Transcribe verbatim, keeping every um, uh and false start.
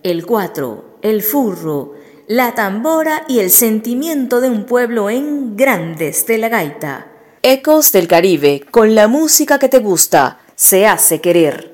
el cuatro, el furro, la tambora y el sentimiento de un pueblo en Grandes de la Gaita. Ecos del Caribe, con la música que te gusta, se hace querer.